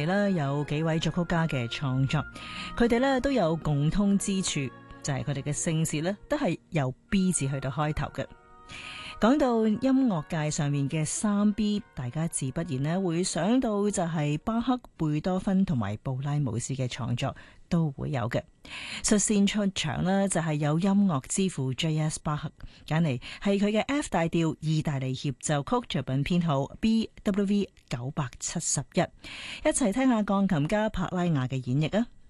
嚟呢，有幾位作曲家嘅創作，佢哋呢都有共通之處，就係佢哋嘅姓氏呢都係由 B 字去到開頭嘅。講到音樂界上面嘅三 B， 大家自不然呢會想到就係巴克、貝多芬同埋布拉姆斯嘅創作都會有嘅。率先出場呢就係有音樂之父 J.S. 巴克，揀嚟係佢嘅 F 大調意大利協奏曲，作品編號 BWV 971，一齊聽下鋼琴家帕拉雅嘅演繹啊！